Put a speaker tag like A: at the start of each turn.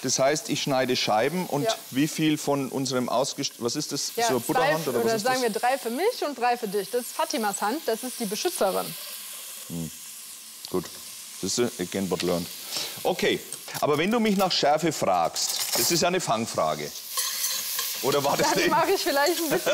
A: Das heißt, ich schneide Scheiben und
B: Ja.
A: wie viel von unserem was ist das?
B: Ja,
A: so Butterhand oder was ist
B: sagen
A: das?
B: wir 3 für mich und 3 für dich. Das ist Fatimas Hand, das ist die Beschützerin.
A: Gut, das ist again what learned. Okay, aber wenn du mich nach Schärfe fragst, das ist ja eine Fangfrage. Oder war das
B: Dann
A: eine...
B: mache ich vielleicht ein bisschen